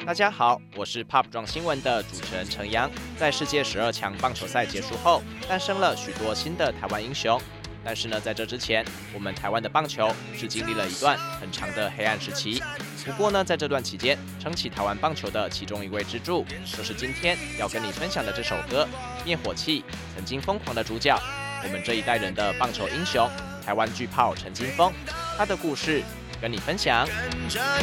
大家好，我是 Pop 撞新闻的主持人程阳。在世界12强棒球赛结束后，诞生了许多新的台湾英雄。但是呢，在这之前，我们台湾的棒球是经历了一段很长的黑暗时期。不过呢，在这段期间，撑起台湾棒球的其中一位支柱，就是今天要跟你分享的这首歌《灭火器》。曾经疯狂的主角，我们这一代人的棒球英雄，台湾巨炮陈金锋，他的故事跟你分享。